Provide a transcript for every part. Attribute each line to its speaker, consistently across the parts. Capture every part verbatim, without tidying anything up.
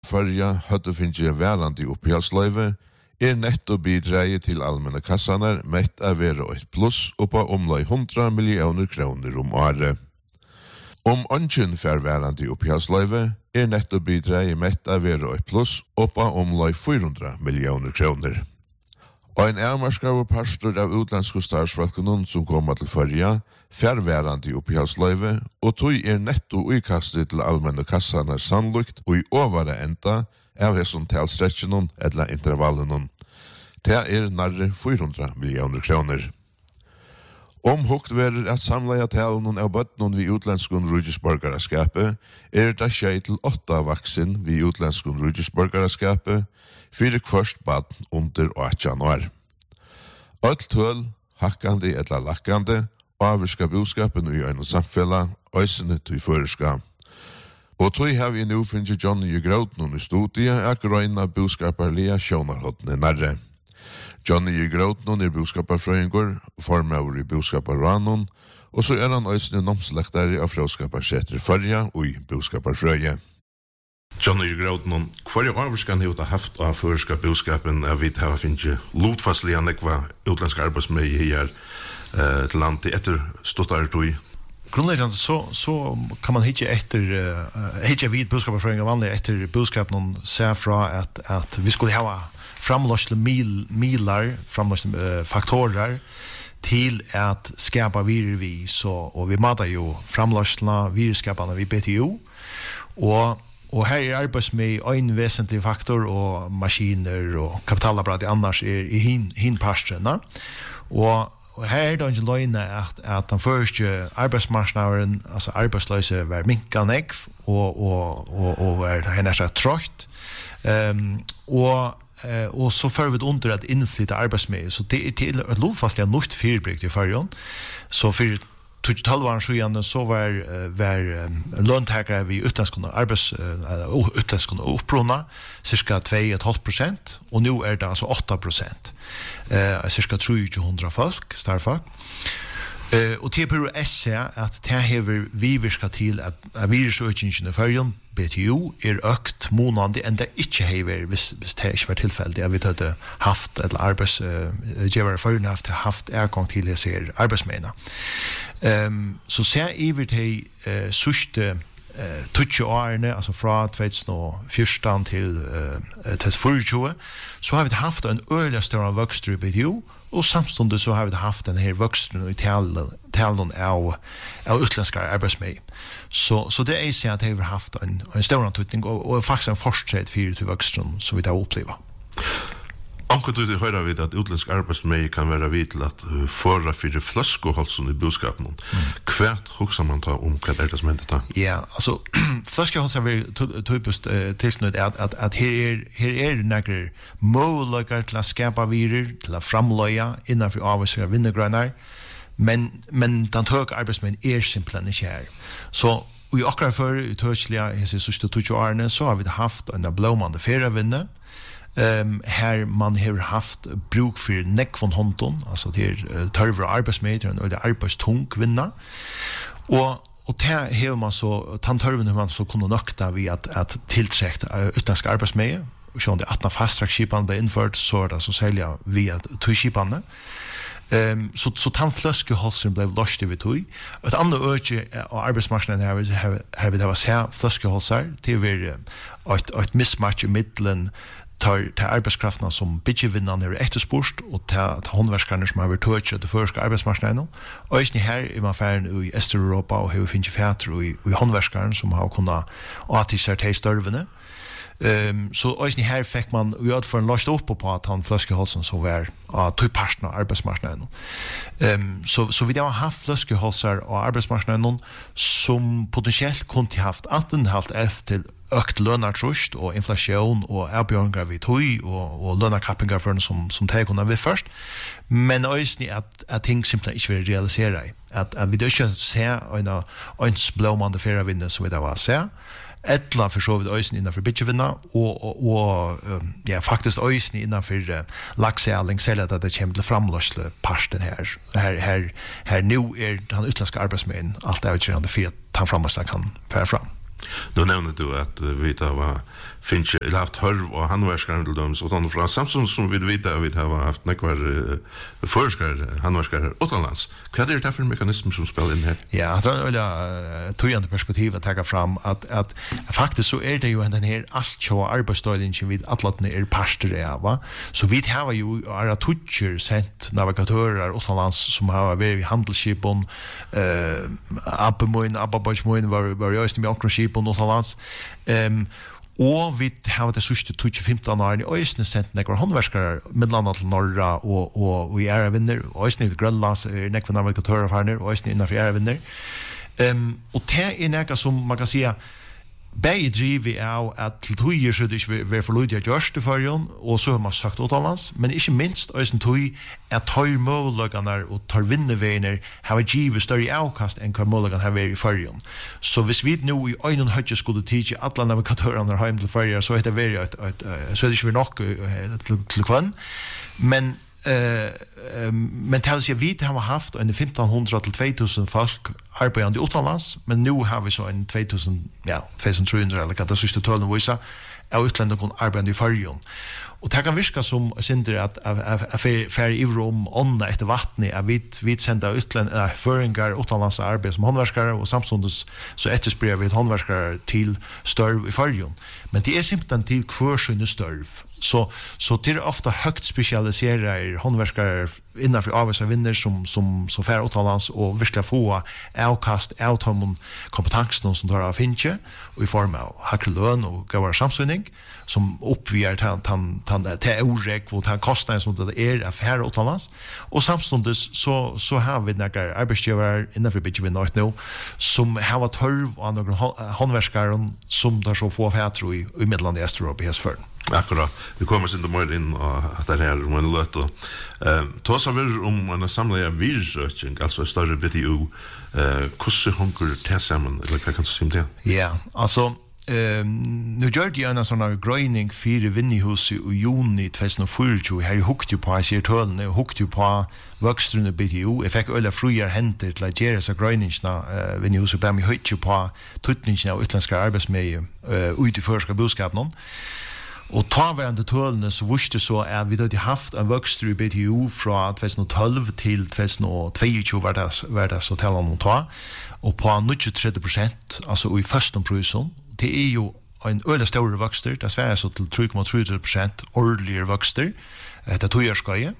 Speaker 1: Førja høtte finnes værende oppgjørsløyve, er netto bidraget til allmenne kassaner mett av være et pluss oppa omlai hundra millioner kroner om året. Om ønsken for værende oppgjørsløyve, er netto bidraget mett av være et pluss oppa omlai fyrahundra millioner kroner. Og en avmarskav pastor av utlandske starsfolkene som kommer til Førja, fjærværende oppgjørsløyve, og tog er netto uikastet til allmenne kassane sannlukt og i overre enda av hesson talstretjene eller intervallene. Det er nærre fyrahundra millioner kroner. Om hukt verer at samleia talen av bøttene vi utlandskon rujusborgaraskapet, er det skjei til åtta vaksin vi utlandskon rujusborgaraskapet, fyrir kvørst baden under åtjan år. Öll tøl, hakkande eller lakkande, avvirska boskapen i øyne samfella, øysene til føreska. Og tog har vi nu finnet Johnny i Gråtnon i studiet, er grøyna boskaparlige sjånarhåttene nærre. Johnny i Gråtnon er boskaparfrøyngur, formøver i boskaparranon, og så er han øysene nomslektare av fråskaparsetre Førja og i boskaparfrøye. Johnny i Gråtnon, hva er avvirskan hevda haft av føreska boskapen av vi har finnet lotfastlige nekva utlandske arbeidsmøy her uh, til landet etter ståttare tog?
Speaker 2: Grundläggande så så kan man hitta efter uh, hitta vid budskapsföring vanligt efter budskapen ser fra att att vi skulle ha framlösla mil milar framlösla uh, faktorer till att skapa vir vi så och vi matar ju framlösla virskaparna vi B T O och och här är arbets med en väsentlig faktor och maskiner och kapitalapparat annars är i hin hin pastrarna och Og her er det ikke løgnet at, at den første arbeidsmarsnaren, altså arbeidsløse, var minkanegg, og, og, og, og var henne seg trått. Um, og, uh, og så fører vi det under at innflytte arbeidsmed. Så det er til et lovfastlig nytt fyrbrykt i førjen. Så for tolv år siden så var, uh, var um, løntakere vi utlandskunde arbeids, uh, utlandskunde opprona, cirka to komma fem prosent, og nå er det altså åtta prosent. Uh, cirka tre tusen hundra folk, starfolk. Uh, og til P R S at det hever vi virka til at, at virusøkningen i førjen, B T O, er økt månande enn det ikke hever hvis, hvis det ikke var tilfeldig. Jeg vet at det haft, eller arbeidsgivere uh, førjen haft, haft ergang til disse arbeidsmennene. Um, så ser jeg over til uh, sørste uh, tjueårene, årene, altså fra tjuefjorton til uh, tjuetyve, så har vi haft en øyelig større vokster i B T O, og samtidig så har vi haft den her voksteren i talen av, av utlandske arbeidsmed. Så, så det er jeg at jeg har haft en, en større antydning, og, og faktisk en fortsatt fire til voksteren som vi har opplevd.
Speaker 1: Omkring du hører vi at utlandsk arbeidsmei kan være vidt til at uh, forra fyrir fløskoholsen i budskapen. Mm. Hvert hoksa man ta om hva er det som hender ta?
Speaker 2: Ja, altså, fløskoholsen er typisk uh, tilknytt at, at, at her er, her er nekker måløkker til å skapa virer, til å framløya innenfor avviser av vinnegrønner, men, men den tøk arbeidsmeien er simpelthen ikke her. Så i akkurat før i tøkslige, jeg sier sørste tjueårene, årene, så har vi haft en blåmande ferievinne, Um, her man har haft bruk for nekvån håndton, altså det er uh, tørver arbeidsmeider, og det er arbeidstung kvinna. Og, og det har man så, tanntørven har man så kunne nøkta vi at, at tiltrekt uh, utlandske arbeidsmeider, og sånn det atten fasttrakkskipene ble innført, så er det så særlig via tøyskipene. Um, så så tannfløskeholsen ble løst ved tøy. Et annet øke av arbeidsmarknaden her, her, her vil det være se fløskeholser til vi et, et mismatch i middelen tar til arbeidskraftene som byggevinnene er etterspurst, og til håndverskerne som har vært tøtje til første arbeidsmarknaden. Og ikke her er man ferdig i Øst-Europa, og har finnet fæter i, i håndverskerne som har kunnet atisere til størvene. Um, så også her fikk man gjøre for en løst opp på at han fløskeholsen så var av to parten av arbeidsmarknaden. Um, så, så vi har haft fløskeholser av arbeidsmarknaden som potensielt kunne haft enten haft efter økt lønartrust og inflasjon og avbjørninger vi tog og, og lønarkappinger for den som, som tar kunne vi først. Men også at, at ting simpelthen ikke vil realisere. At, at vi ikke ser en øyns blåmande ferievinne som vi da var se. Etla for så vidt øysen innenfor bytjevinna, og, og, og um, ja, faktisk øysen innenfor uh, laksealing, selv at det kommer til framløsle parten her. Her, her, her nå er den utlandske arbeidsmøyen alt er utgjørende for at han framløsle kan fære fram.
Speaker 1: Nå nevner du at uh, vi da var finns ju haft hörv och handverkaren till dem så utan från Samsung som vi vet att vi har haft några forskare handverkare utomlands. Vad är det för mekanism som spelar in här?
Speaker 2: Ja, jag tror att tojande perspektiv att ta fram att att faktiskt så är det ju den här allt så arbetsställen vid atlatne är pastor av va. Så vi har ju alla toucher sent navigatörer utomlands som har varit handelsskipen eh Abbemoin Abbaboin var var just med ankroskipen utomlands. Ehm og vi har det sørste tjuefemten år i Øysene sendt nekker håndverskere midlandet til Norra og, og, og i ærevinner. Øysene i Grønlands er nekker navigatører for henne, Øysene innenfor ærevinner. Um, og det er nekker som man kan si begge driver av at til tøyer så det ikke vil forløyde jeg gjørst i førjen, og så har man sagt utenlands, men ikke minst Øysen tøy at tøy måløkene og tøy vinnerveiner har givet større avkast enn hva måløkene har vært i førjen. Så hvis vi nå i øyne høyde skulle tige alle navigatørene har hjemme til førjen, så er det vært så er det ikke nok til, til kvann. Men Uh, uh, men til å si vi har haft en fifteen hundred til two thousand folk arbeidende utenlands, men nå har vi så en two thousand, ja, two thousand three hundred eller hva det siste tølene viser av utlendet kun arbeidende i førjen. Og det kan virke som synder at færre i rom ånda etter vattnet at vi, vi sender utlendet uh, føringer utenlands arbeid som håndverskere og samtidig så ettersprer vi håndverskere til størv i førjen. Men det er simpelthen til kvørsynne størv. Så så det är ofta högt specialiserade håndverkare innanför avvisa vinner som som som fär utomlands och verkligen få avkast out om kompetensen som tar av finche och i form av hacklön och gåvor samsynning som uppviar tant tant tant till orek vad det kostar som det är affär utomlands och samtidigt så så har vi några arbetsgivare innanför bitch vi not nu som har tolv och några håndverkare som tar så få affärer i i Midland i Östeuropa i för.
Speaker 1: Akkurat. Vi kommer sin mer in och det här om en löt och eh tåsa vi om en samling av researching alltså större B T U eh hur hunker tillsammans eller vad kan du säga om det?
Speaker 2: Ja, alltså ehm nu gör det en sån här gröning för Vinnihus i juni tjugo tjugofour här i hukte på i ser töllen och hukte på vuxstrunde B T U. Jag fick alla friar händer till att göra så gröningsna Vinnihus på mig hukte på tutningen av utländska arbetsmiljö eh ut i förska boskapen. Og taværende tølene så visste så at vi hadde haft en vokster i B T U fra tjugo tolv til tjugo tjueto var det, var det så talen om ta, og på niogtretti prosent, altså i første prøysen. Det er jo en øyelig større vokster, det er så til tre komma tre prosent årligere vokster, det er togjørskøye.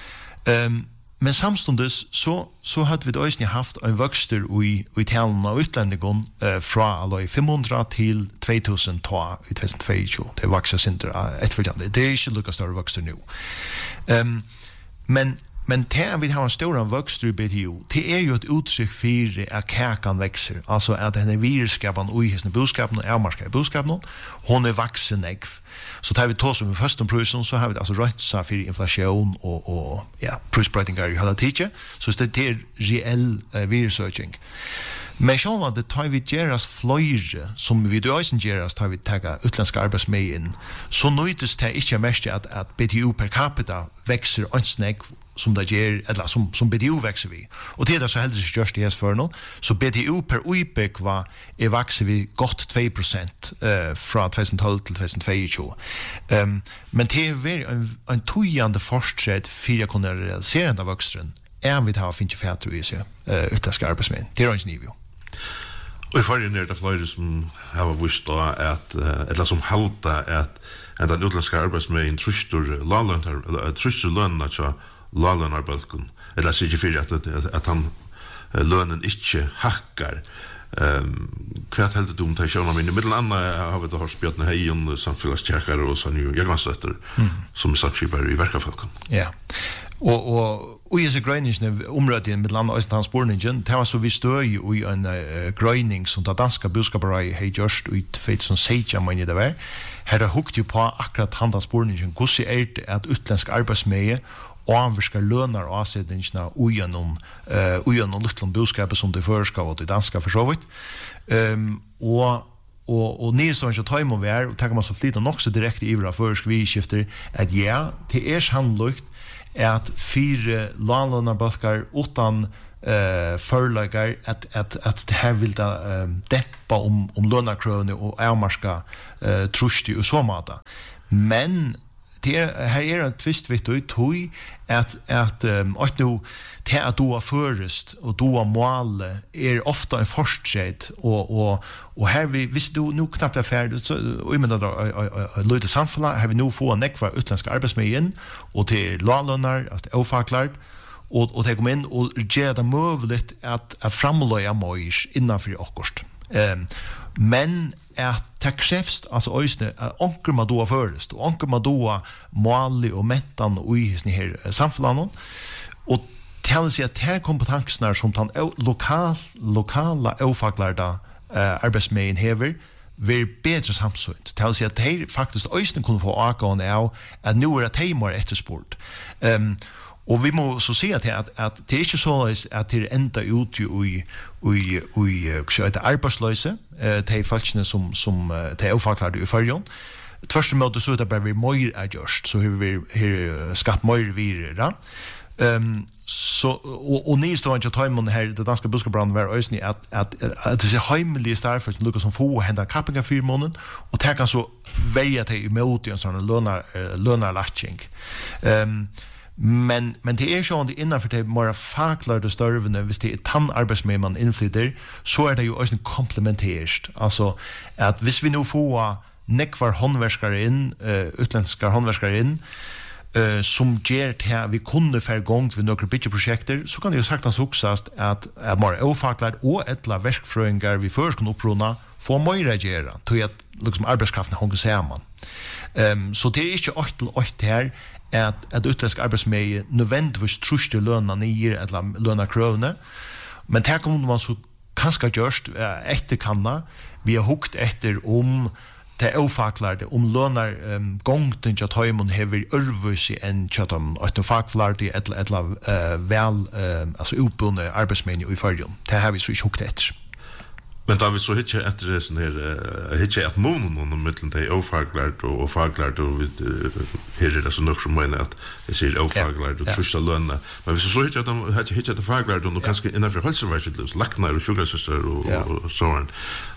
Speaker 2: Um, Men samstundes så så hade vi då också haft en vokster i i talen av utländigon eh, från alltså fem hundra till two thousand två i tjugo tjueto. Det växer center ett följande. Det är inte lika stor vokster nu. Ehm um, men men där vi har en stor vokster i B T U. Det är ju ett uttryck för att kakan växer. Alltså att den är virskapan och i hisne boskapen och ärmarska boskapen. Hon är vuxen ägg. Så tar vi tås om första prisen så har vi alltså rättsa för inflation och och ja, prisbreytingar i hela tiden. Så det är reell uh, researching. Men själv var det tar vi geras flöjre som vi då också geras tar vi taga utländska arbetsmän in. Så nöjdes det inte mest att att B T U per capita växer ansnägg som det ger eller som som B T U växer vi. Och det är så helst just det för nu. Så B T U per uipek var är växer vi gott two percent eh från tjugo tolv till tjugo tjueto. Ehm men det är en en tojande fortsätt för att kunna realisera den växten. Är vi har finns ju färdigt i sig eh utländska arbetsmän. Det är inte nivå.
Speaker 1: Och i förra ner det flyger som har visst då att eller som halta att att den utländska arbetsmän trustor lånlöner eller trustor löner så lånlöner balkon eller så ju för att att han lönen inte hackar. Ehm kvart helt dum ta sjön av in i mitten andra har vi då har spjört när hejon samfällskärkar och så nu jag måste efter som sagt skipar i verkafolk.
Speaker 2: Ja. Och och och är så gröningen området i Midland och transportningen det var så vi står ju i en uh, gröning som det danska boskapare har gjort ut för som säger man det där. Här har hukt ju på akkurat handelssportningen hur ser det att utländska arbetsmän och anvärska lönar och avsättningarna ugenom uh, ugenom lutland boskapet som det förska och det danska försövet. Um, och och och när så jag tar mig över och tar man så flytta också direkt i våra förskvishifter att ja, det är handlukt att fyra landlönerbalkar utan eh förläggar att att att det här vill da um, deppa om om lönakröne och avmarska eh trusti och så mata. Men det er, her er en tvist vitt og tog at, at um, at nu til at du har førest og du har målet er ofta en forstræd og, og, og her vi, hvis du nu knappt er ferdig så umynda da løyde samfunnet her vi nu få nekvar utländska arbeidsmøy inn og til lalønnar altså ofaklart og, og til kom inn og gjør det muligt at, at framløya møys innanfor okkurst um, men at det krevst altså øysene at onker man doa først og onker man doa måli og mentan og i hisni her samfunnet og til å si at her kompetansen som tan lokal, lokala ofaglarda uh, arbeidsmeien hever vil bedre samsøynt til å si at her faktisk øysene kunne få akående av at nå er det teimar ettersport um, og vi må så se at, at, at det er ikke så at det er enda ut i i i et arbeidsløse de folkene som som de ofaklarte i førjon tvers imot så det bare vi mer er gjørst så har vi her skapt mer videre um, så og, og ni står ikke tøymon her det danske buskabrand var øsni at at at det er heimelige starfer som lukkar som få henda kappinga firmonen og det kan så velja til imot en sånn lønnar lønnar latching um, Men men det är ju on the innanför det mer faklade störvene hvis det är tann arbetsmed man inflyter så är det ju också komplementerat alltså att hvis vi nu får nekvar håndverkare in uh, utländska håndverkare in uh, som ger till vi kunde för gång vid några byggeprojekter så kan det ju sagtans oxast att är mer ofaklad och ettla verkfröingar vi först kan upprona få mer agera till att liksom arbetskraften hänger samman. Ehm um, så det är inte åt till åt här at at utländsk arbeidsmei nødvendigvis truster lønna nyer eller lønna krøvne men her kommer man så kanskje gjørst etter kanna vi har hukt etter om det ofaklarte om lønnar um, gongten til tøymon hever ørvus i en tjatom at ofaklarte eller eller uh, vel uh, altså utbundne arbeidsmei i fyrjon det har vi så ikke hukt etter.
Speaker 1: Men da vi så hitje etter det sånn her, uh, hitje et måned om mittelen til ofaglart og, og faglart, og vi, uh, her er det så nok som mener at jeg sier ofaglart og trusta lønna. Men hvis vi så hitje etter hitje etter faglart, og nå kanskje innenfor helseverket, laknar og sjukkasøster og, og, og, og sånn,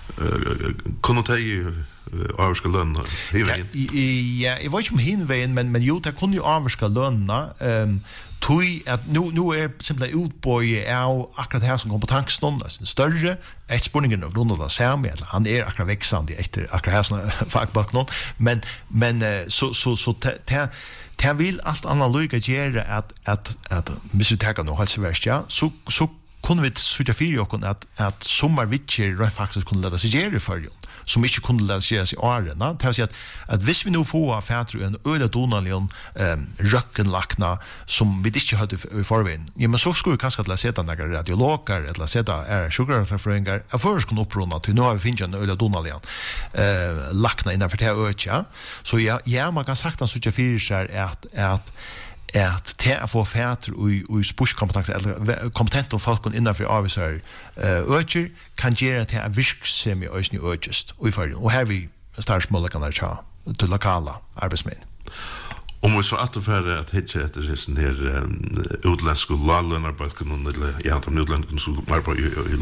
Speaker 1: uh, kunne ta i avvarska lønna hinveien?
Speaker 2: Ja, jeg var ikke om hinveien, men, men jo, det kunne jo avvarska lønna, um, tui at nu nu er simpelthen utbøye av akkurat her som kompetansen er større et spurningen og grunn av det samme eller han er akkurat veksande etter akkurat her som fagbaknon men, men så, så, så det det vil alt annet lykke gjøre at, at, at hvis vi tenker noe helseverst ja, så, så kunne vi sørge for jokken at, at sommervitcher faktisk kunne lade seg gjøre for jo som ikke kunne lade seg gjøre i årene. Det vil si at, at hvis vi nå får fætre en øyne donalion um, røkkenlakna som vi ikke hadde i forveien, ja, men så skulle vi kanskje lade sette noen radiologer eller sette er sjukkaratrafrøyngar jeg først kunne opprona til nå har vi finnet en øyne donalion uh, lakna innenfor det øyne. Så ja, ja, man kan sagt at sørge for seg at, at at te a få fæter og og sportskompetanse eller kompetent og folk innanfor avvisar eh øker kan gjøre til a virksomhet i øsni økest og i forhold og her vi startsmålet kan ha til lokala arbeidsmenn.
Speaker 1: Om vi så atterfærre at hitje etter hessen her utländsk og lalønarbalken eller ja, de utländsk som arbeider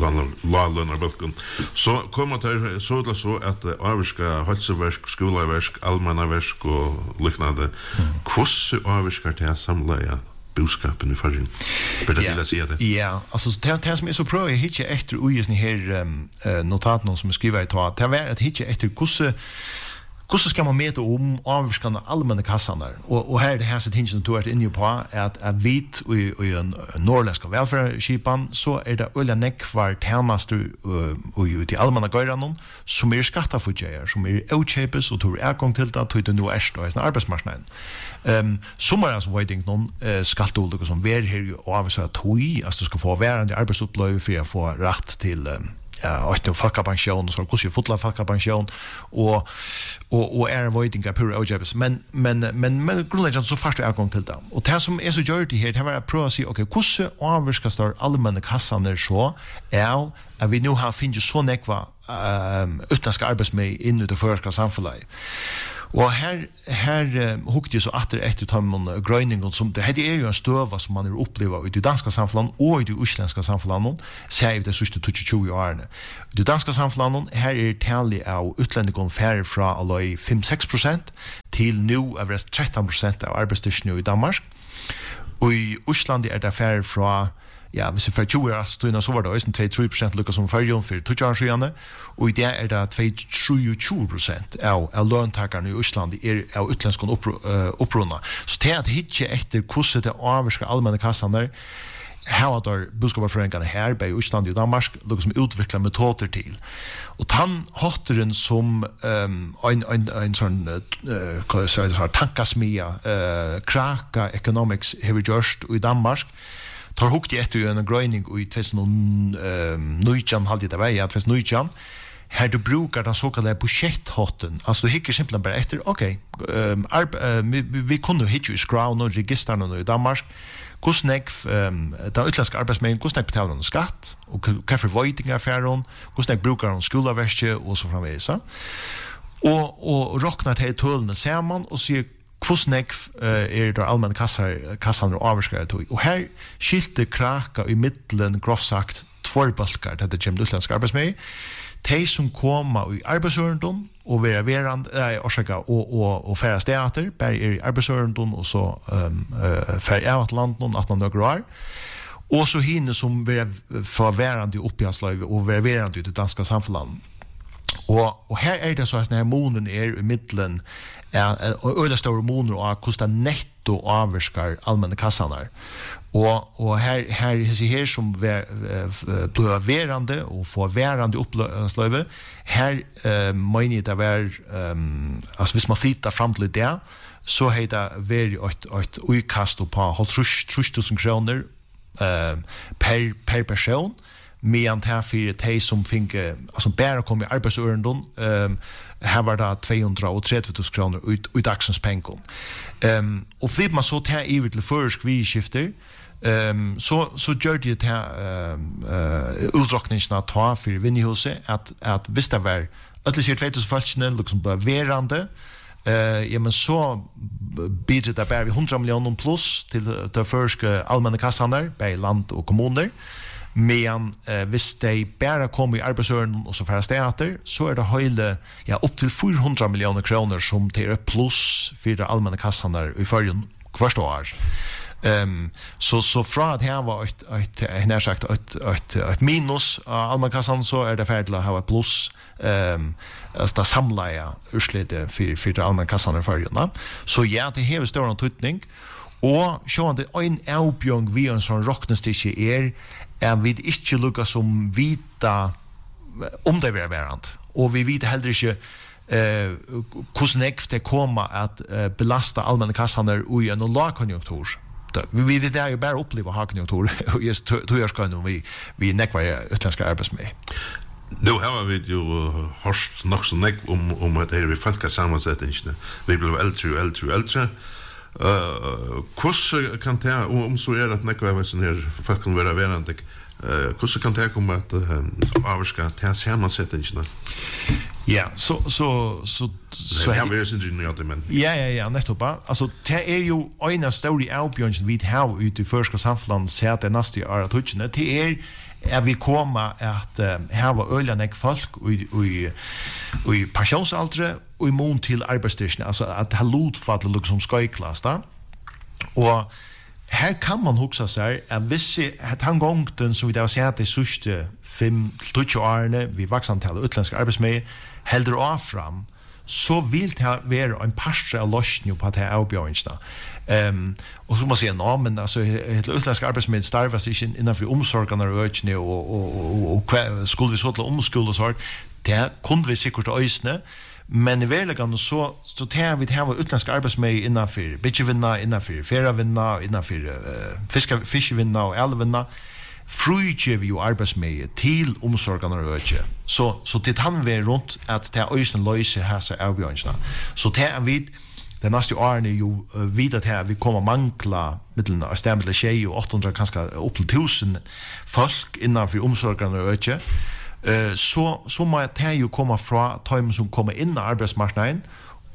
Speaker 1: i lalønarbalken så kommer det så eller så at avvirska helseversk, skolaversk, allmannaversk og liknande hvordan avvirskar det samleie boskapen i fargen? Burde jeg til å si det?
Speaker 2: Ja, altså det, det som er så prøver jeg hitje etter ugesni her um, notaten som jeg skriver i tog, det er at hitje etter hvordan Hvordan skal man møte om avvirskende allmenne kassene? Og, og her er det her ting som du har vært inne på, at, at vi i, i en norrlandsk velferdskipan, så er det øyne nekvar tjenester uh, i de allmenne gøyrene, som er skattafutgjøyer, som er utkjøpes, og tror er gang til det, til det nå er stående arbeidsmarknaden. Um, som er altså veiting noen uh, skatteolike som er her og avvirskende tog, altså du skal få værende arbeidsoppløy for å få rett til um, ja, åtte folkapension, så hvordan fotla folkapension, og, og, og er voidingar pure ojabes, men, men, men, men grunnleggjant så først er gang til det. Og det som er så gjør det her, det var å prøve å si, ok, hvordan avvirskast der allmenne kassene så, er at vi nå har finnet så nekva um, utlandske arbeidsmei inn i det førerska samfunnet. Og her, her um, hukte jeg så atter etter tømmen grøyningen, som det her er jo en støva som man er opplevd i det danske samfunnet og i det uslenske samfunnet, sier jeg det siste tjue årene. I det danske samfunnet, her er tallet av utlendingen færre fra aløy fem til seks prosent til nå over tretten prosent av arbeidsstyrken i Danmark. Og i Osland er det færre fra ja, hvis vi får tjue år, så var det også to til tre prosent lukket som førjon for tjue år siden, og i det er det to til tjue prosent av, av løntakerne i Osland er av utlenskene opprunnet. Så det er at hitje etter hvordan det avvarske allmenne kassene her var det budskaperforeningen her, bei Osland og Danmark, lukket som utviklet metoder til. Og den hotteren som um, en, en, en sånn uh, hva jeg sier, tankasmia, uh, Kraka Economics har vi gjort i Danmark, tar hukt i etter en grøyning i tjuenuitjan, halvdje det var, ja, tjuenuitjan, her du brukar den såkallade budsjetthotten, altså du hikker simpelthen bare etter, ok, um, arbe, uh, vi, vi kunne hikke i skraun og registerne i Danmark, hvordan jeg, um, den utlandske arbeidsmeien, hvordan jeg betaler noen skatt, og hva for vøyting er færen, hvordan jeg bruker noen skoleverkje, og så framvis. Og, og råkner til tølene sammen, og sier, hvordan jeg uh, er det allmenne kassene og avvarskere tog. Og her skilte Kraka i middelen, grovt sagt, tvårbalkar, dette kommer utlandske arbeidsmeie, de som kommer i arbeidsørenden, og være verand, nei, orsaka, og, og, og færre steater, bare er i arbeidsørenden, og så um, uh, færre av at landen, at man nøkker år. Og så hinne som være forværende i oppgjørsløyve, og være verande i det danske samfunnet. Og, og her er det så at denne monen er i middelen, og øyla store moner av hvordan netto avvarskar allmenne kassene. Og, og her, her, her som blir verande og får verande oppløyve, her uh, mener jeg det var, um, altså hvis man flytter frem til det, så har det vært et utkast på tre tusen kroner uh, per, per person, medan det her for de som fikk, altså bare kom i arbeidsørenden, um, her var det to hundre og tretti tusen kroner ut, ut dagsens penger. Um, og fordi man så tar i til først vidskifter, um, så, så gjør de til um, uh, utdrukningen av ta for vinnehuset, at, at hvis det var øtelig to tusen falskene, liksom bare verande, uh, ja, men så bidrar det bare hundre millioner pluss til de første allmenne kassene, bei land og kommuner, men eh, hvis de bare kommer i arbeidsøren og så færre steater, så er det høyde ja, opp til fire hundre millioner kroner som til er pluss for de allmenne kassene i førjen hvert år. Um, så, så fra at her var et, et, et, et, sagt, et, et, et minus av allmenne kassene, så er det ferdig til å ha et pluss um, altså det samleie utslitt for, for de allmenne kassene i førjen. Så ja, det har større tydning. Og så at det er en avbjørn vi en sånn råknestikk er er vi ikke lukket som vita om det er verand. Og vi vet heller ikke eh, hvordan jeg det kommer at eh, belasta allmenne kassene i en lagkonjunktur. Vi vet det er jo bare oppleve å ha konjunktur, og jeg tror jeg skal vi, vi nekvar utlandske arbeidsmed.
Speaker 1: Nå har vi jo hørt nok så nekk om, om at det er vi falka sammansettingene. Vi blir eldre og eldre og eldre. Uh, hvordan kan det, om så er at nekva av sånn her folk kan være verande, uh, hvordan kan det komme at uh, avvarska til sammansettingene?
Speaker 2: Ja, så så så så
Speaker 1: har vi sin drømme men.
Speaker 2: Ja ja ja, nettopp. Altså det er jo en av store avbjørnsen vi har ute i første samfunnet ser det neste år at hutjene det er er vi kommer at uh, her var øyne folk og i og i pensjonsalder og i mån til arbeidsstyrken, altså at det har lotfattet liksom skøyklass da. Og her kan man huske seg at hvis at han gongen som vi har sett de sørste fem til tjue årene vi vaksantallet utlandske arbeidsmed helder av fram, så vil det være en parstre av løsning på at det er avbjørensene. Um, og så må man si, nå, men altså, et utlandske arbeidsmed starves ikke innenfor omsorgene og økene, og, og, og, og, og skulle vi så til omskole og sånt, det kunne vi sikkert øsne, men i verlegene så, så tar vi til å ha utlandske arbeidsmed innenfor bitjevinna, innenfor feravinna, innenfor uh, fiskevinna og elvinna, frugjer vi jo arbeidsmed til omsorgene og økene. Så, så det kan være rundt at det er øsne løser her seg avbjørensene. Så det er vi det neste årene jo uh, vidt at vi kommer mangla middelen av stemmet til tjei og åtte hundre, kanskje opp til tusen folk innenfor omsorgene og økene. Uh, så, så må det jo komme fra tøymen som kommer inn i arbeidsmarknaden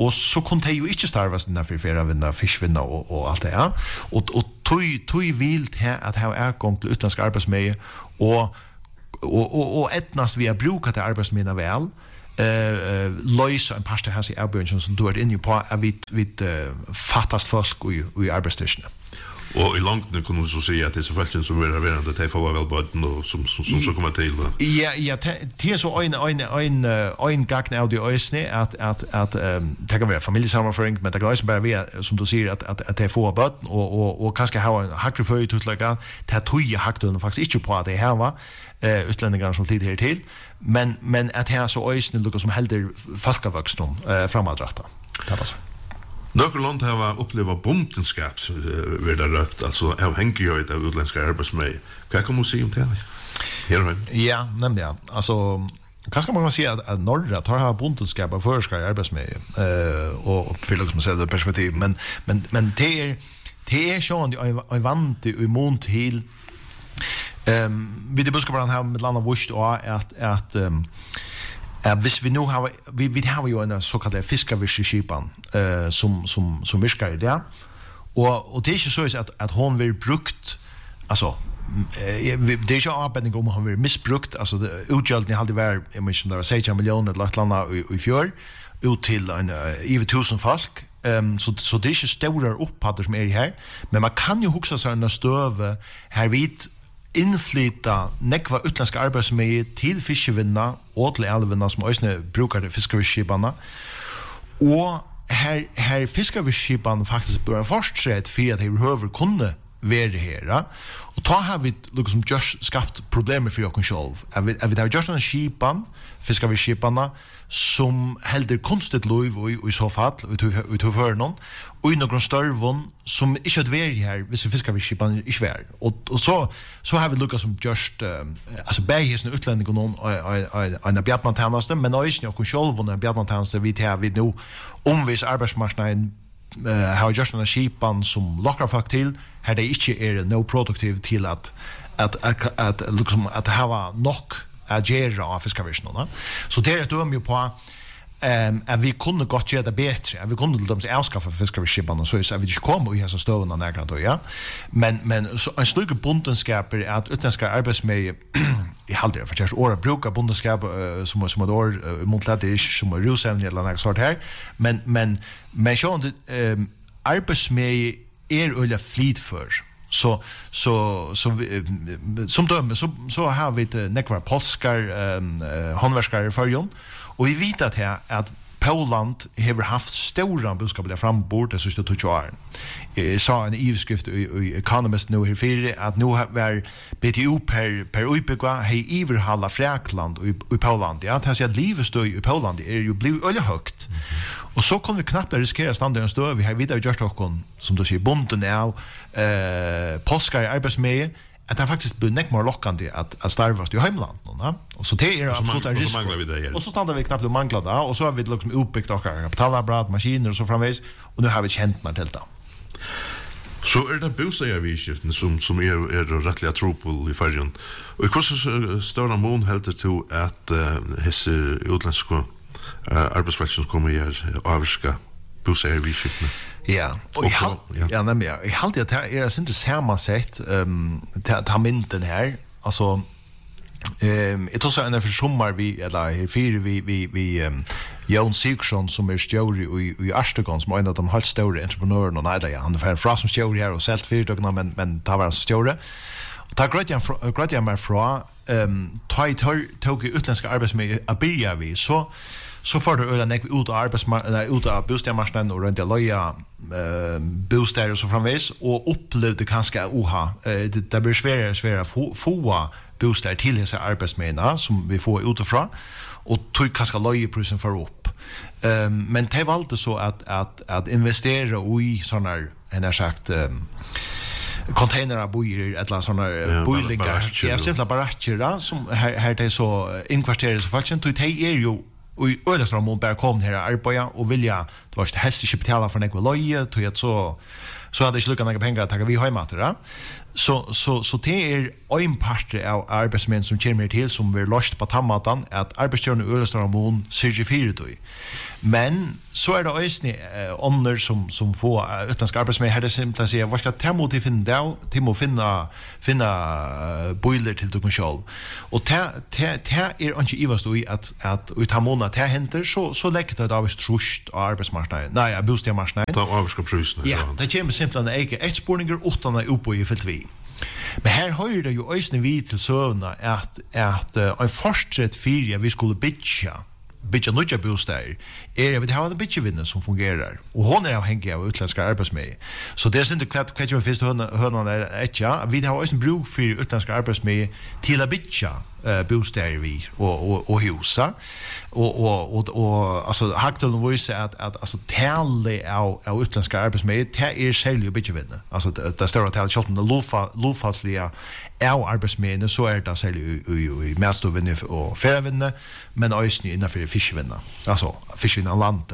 Speaker 2: og så kunne de jo ikke starves innenfor ferievinner, fiskvinner og, og alt det, ja. Og, og tog, tog vil til at ha avgang til utlandsk arbeidsmøye, og, og, og, og etnast vi har brukt til arbeidsmøyene vel, eh uh, løysa en pastor has i arbeidsmøyen som du er inne på, at vi, vi uh, fattast folk i, i arbeidsstyrkene.
Speaker 1: Og i langt kunne du så si at disse folkene som er verande, de får vel bøtten og som, som, som så kommer til.
Speaker 2: Ja, ja, det er så en, en, en, en gang av de øyne at, at, at um, det kan være familiesammenføring, men det kan også bare være, som du sier, at, at, at de får bøtten og, og, og kanskje ha en hakre føy til utlegget, det er tog haktullene faktisk ikke på at de her var uh, utlendingar som tid her til, men, men at det er så øyne lukket som helder folkevøksten uh, fremadrata. Det er bare så.
Speaker 1: Några land har upplevt bondenskap vid det röpt, alltså avhängighet av utländska arbetsmöj. Vad kan man säga om det? Här
Speaker 2: ja, nämligen. Ja. Alltså, kanske man kan säga att, att norra tar ha bondenskap av förskare arbetsmöj uh, och fyller som säger det perspektiv. Men, men, men det är det är så en vant i mån till um, vid det budskapet han har med landa vurst och att, att um, Uh, hvis vi nu har vi vi har jo en såkalt fiskevirkeskipan eh uh, som som som virkar i det. Og og det er ikke så at at hon vil brukt altså uh, det er ikke arbeidning om han vil misbrukt altså utgjelden hadde vært jeg mener der var seks millioner eller et eller annet i, i fjør ut til en uh, over tusen folk. Um, så så det er ikke store opphatter som er her, men man kan jo huske seg en støve her vidt innflyta nekva utländska arbeidsmøy til fiskevinna og til elvinna som også brukar fiskevirkskipene. Og her, her fiskevirkskipene faktisk bør fortsatt for at de behøver kunne være her. Og da har vi liksom just skapt problemer for oss selv. At vi, vi har just en skipan, fiskevirkskipene, som helder konstigt lov og, og i så fall, og til før noen, og i noen størvån som ikke er vært her, hvis fiskevirkskipene ikke er. Og, og så, så har vi lukket som just, um, altså beggesene utlending og noen en bjartmantjeneste, men også noen selv en bjartmantjeneste vi til vi nå omvis arbeidsmarknaden uh, har just en skipan som lokker folk til, her det ikke er no produktiv til at at, at, at, at, liksom, at det har nok att göra av fiskevirkskipene. Så det är ett döm ju på um, att vi kunde gott göra det bättre. Att vi kunde till dem avskaffa fiskevirkskipene så att vi inte kommer i dessa stövna nära då, ja. Men, men så, en stor bondenskap är att utländska arbetsmöj i halvdelen för tjärst år brukar bondenskap uh, som, som ett år uh, montlättish som är rusävning eller något sånt här. Men, men, men så um, arbetsmöj är öliga flit för. Så så så som döme så så har vi det nekvar polskar um, uh, handverskare i förjon och vi vet att här att Poland har haft stora budskap frambord det sista två åren. Jag sa en ivskrift i Economist nu här för att nu var B T O per per utbygga hej överhalla Fräkland och i Poland. Ja, att säga att livet står i Poland är ju blivit öle högt. Och så kan vi knappt riskera standarden stå vi har vidare just och som du säger bonden är eh polska arbetsmöje att det faktiskt blir näck mer lockande att att starva i hemland va och så det är absolut en risk och så stannar vi knappt och manglar där och så har vi liksom uppbyggt och kapitalapparat maskiner och så framvis och nu har vi känt när till det.
Speaker 1: Så är det bostadsavgiften som som är är rättliga tropol i färjan. Och hur så stora mån helt till att hesse utländska arbetsfälten kommer här avska bostadsavgiften.
Speaker 2: Ja, och jag halt, ja, nej men jag halt att det är inte samma sätt ehm ta mynten här. Alltså ehm det också en för sommar vi eller här fyra vi vi vi um, Jon Sigurdsson som är stjóri i i Arstegård som är en av de helt stora entreprenörerna och nej han är från som stjóri här och sålt fyra dagar men men tar var så stjóri. Och ta gröt jag gröt jag mig från ehm ta tog utländska arbetsmöjligheter att börja vi så så får du öra nek ut av arbetsmarknaden ut av bostadsmarknaden och runt i loja eh bostäder och så framvis och upplevde kanske oha det det blir svårare svårare få få bostäder till dessa arbetsmänna som vi får utifrån och tog kanske lojeprisen för upp. Ehm men det valde så att att att investera i såna en har sagt um, containerabojor eller såna ja, boilingar. Jag simpelt baracker som här här det är så inkvarterade så faktiskt tog det är ju och ölastram mot bara kom här arbeta och vilja det var ikke helst ikke betala for nekva løye, tog jeg så så hade jag inte lukkat pengar att ta vi hemma ja. Så så så det är en part av arbetsmän som kommer till som vill lost på tammatan att arbetsgivaren i Ölestamon Sergio Firdo. Men så är det också andra som som får utländska arbetsmän här det simpelt att säga vad ska ta mot till finna till att finna finna boiler till du kan själv. Och ta ta ta är inte ivast i att att ut harmona ta händer så så lägger det av trust arbetsmarknaden. Nej, bostadsmarknaden.
Speaker 1: Ta avskapspriserna.
Speaker 2: Ja, det kommer simpelt att äga ett spårningar utan att uppe i fält vi. Men här har det ju ösne vi till sövna att att en fortsatt fyra vi skulle bitcha bitcha nutja bostäder är vi har en bitcha vinner som fungerar och hon är avhängig av utländska arbetsmän. Så det är inte klart kanske vi först hörna hörna är ja vi har ösne bruk för utländska arbetsmän till att bitcha eh bostäder vi och och och husa och och och och alltså hakteln var ju så att att alltså tälle av av utländska arbetsmän det är själva bitcha vinner. Alltså det står att tälle skotten det lufa lufasliga är arbetsmän så är det själva i mest av vinner och färvinner men ösne innanför fiskvinner. Alltså fiskvinner landet.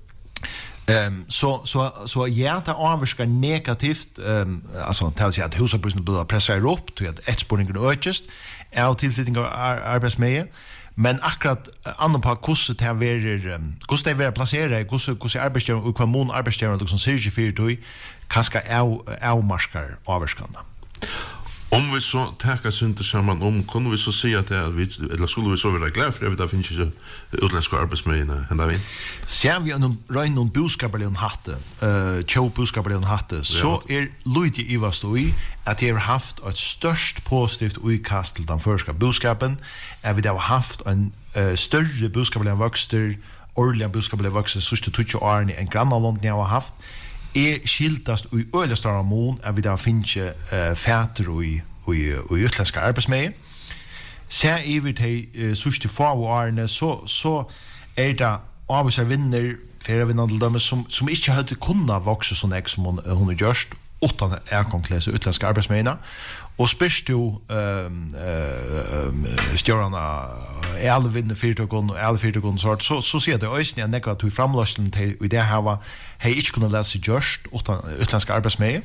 Speaker 2: Ehm um, så så så ja det avskar negativt ehm um, alltså tälle sig att husabussen blir pressar upp till att exportingen ökast är tillflyttning av arbetsmän men akkurat annan på kurset här verer kurset är vara placera kurset kurset arbetsgivare och kommun arbetsgivare liksom Sergio Firdo kanske är är marskar avskanna.
Speaker 1: Om vi så täcka synter samman om kunde vi så se att det vi eller skulle vi så vara glada för det finns ju utländska arbetsmän ända vi.
Speaker 2: Ser vi en rein och boskapelion hatte eh cho boskapelion hatte så är Luigi Ivastoi att det har haft ett störst positivt utkast till den första boskapen är vi det har haft en uh, större boskapelion växter årliga boskapelion växter så att tutto arni en grannland ni har haft är skiltast i Ölestamon är vi där finns uh, fäter i i i utländska arbetsmän. Ser i vi till suste förvarne så så är det avsar vinner för vinnande som som inte hade kunnat växa så näck som hon hon har gjort utan är konkret utländska arbetsmän och spärst du ehm ehm stjärna är alla vinner fyrtågon och alla fyrtågon så så så ser det ösnen negativt framlösten till vi det här var hej inte kunna läsa just utan utländska arbetsmän.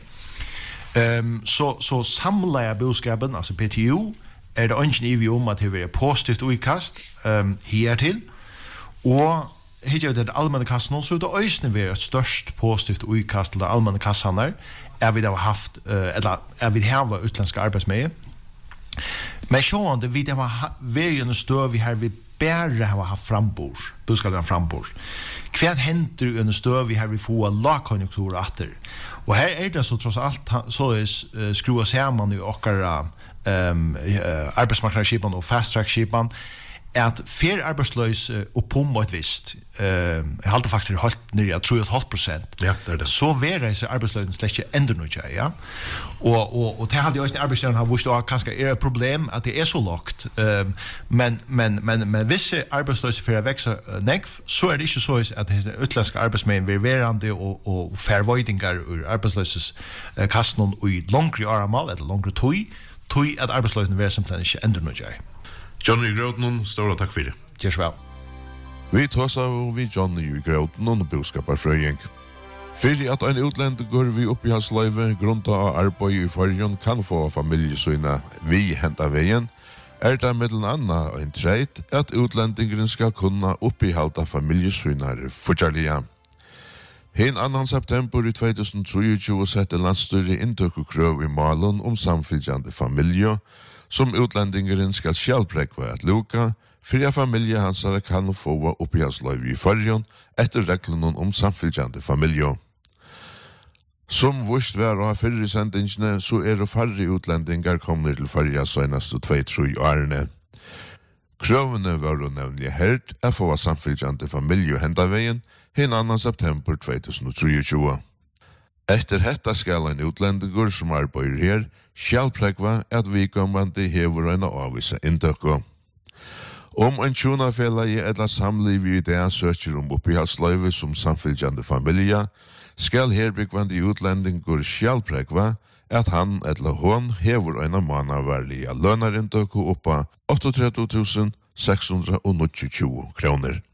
Speaker 2: Ehm så så samla jag boskapen alltså P T U är det ingen i om att det är positivt utkast ehm här till och hittar det allmänna kassan så det ösnen är ett störst positivt utkast till allmänna kassan där är vi då haft eller är vi här var utländska arbetsmän. Men så att vi det var väldigt stor vi har vi bära har haft frambors boskapen frambors. Kvärt händer en stor vi har vi få lågkonjunktur åter. Och här är det så trots allt så är skruva samman i och ehm arbetsmarknadsskipan och fast track skipan att fair arbetslös och på mot visst eh jag håller faktiskt det hållt ner jag tror att halv procent.
Speaker 1: Ja, det är det.
Speaker 2: Så vara så arbetslösheten släcker ändå nu ja. Och och och det hade ju också arbetsgivaren har visst då kanske är ett problem att det är så lågt. Ehm men men men men vissa arbetslösa för att växa neck så är det inte så att det är utländska arbetsmän vill verande och och förvoidingar ur arbetslösas kassan och i långre armal eller långre toy toy att arbetslösheten är simpelt inte ändå nu ja.
Speaker 1: Johnny Groutnon, stora takk fyrir.
Speaker 2: Just well.
Speaker 1: Vi tås av vi Johnny Groutnon og boskaparfrøying. Fyrir at ein utlend går vi upp i hans løyve grunnt av arbeid i fargen kan få familjesøyna vi henta veien, er det mellom anna en treit at utlendingren skal kunna oppihalda familjesøynar fortjalliga. Hin annan september i tjuetusen trettio sette landstyret inntøkkukrøv i Malon om samfylgjande familje, som utlendingeren skal skjallprekva at luka, fyrir familie hansare kan få oppihalsløyv i fargen etter reglene om samfylgjande familie. Som vurst var av fyrre sendingene, så er det færre utlendingar kommer til fargen søgnast og tvei-tru årene. Krøvene var jo nevnlig hert at få samfylgjande familie henda veien hin annan september tjuetusen trettio. Etter hetta skal en utlendinger som arbeider her skjallprekva at vi kommande hever en avvisa inntøkko. Om en tjonafella i etla samliv i det søker om oppihalsløyve som samfylgjande familie, skal herbyggvande utlendinger skjallprekva at han etla hon hever en manavarlige lønarintøkko oppa trettioåtta tusen seks hundre tjueåtte kroner.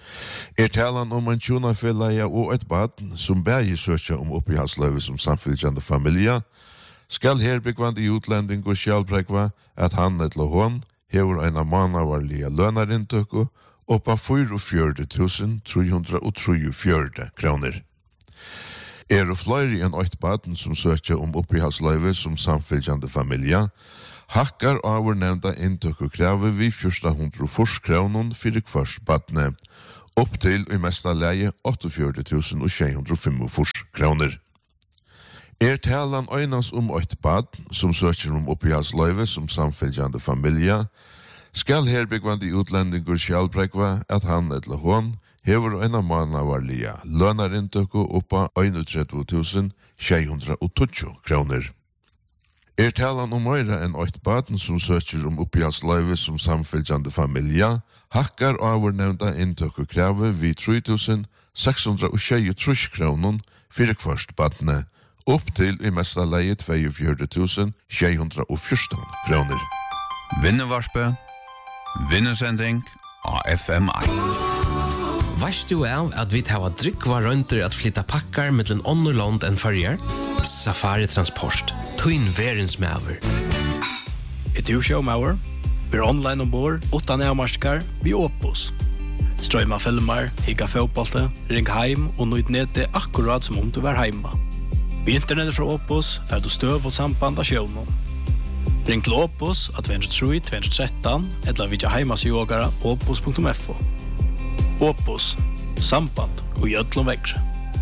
Speaker 1: Er talan om en tjonafellaya og et baden som bægi søkja om oppihalsløyve som samfylgjande familie, skal herbyggvande i utlending og sjálbregva at han etla hon hever en av manavarlige lønarindøkku oppa fyrtifjørdre tusen tre hundre og trefjørdre kroner. Er og flere enn åtte baden som søkja om oppihalsløyve som samfylgjande familie, hakkar over nevnda indøkku krave vi fjorten hundre fors kronon fyrir kvars badne, opp til i mesta leie åttiofjørdre tusen og tre hundre og fyrtifem kroner. Er talan øynans om åtte bad, som søker om oppihalsløyve som samfylgjande familie, skal herbyggvande i utlendingur sjálbregva at han etla hon hever en av manavarlige lønarindøkku oppa trettien tusen tre hundre og tjúgu kroner. Er talan om øyra enn åtte baden som søker om oppihalsløyve som samfylgjande familie, hakkar over nevnda indøkku krave vi tre tusen seks hundre og tjúgu kronon fyrir kvart badne, opp til i mesta leie tjuefjørdre tusen tre hundre og fjorten kroner.
Speaker 3: Vinnevarspe, vinnesending av F M I.
Speaker 4: Veist du av at vi tar drikva rønter at flytta pakkar mellom andre land enn farger? Safari Transport, Twin Verens Maver.
Speaker 5: Er du showmaver? Vi er online ombord, utan avmarskar, vi Opus. Strøyma filmer, higga fotbollte, ring heim og nøyd nede akkurat som om du var heima. Vi internettet fra Opus, fer du støv og samband av sjøvnen. Ring til Opus at to tre tre to tre eller vidja heimasjogara opus punktum f o. Opus, samband og gjødlom vekk.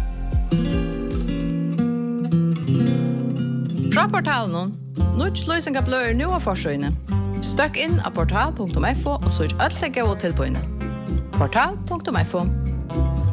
Speaker 6: Fra portalen, nødt løsninga bløyer nu av forsøyene. Støkk inn av portal punktum f o og søk alt legge og tilbøyene. portal punktum f o.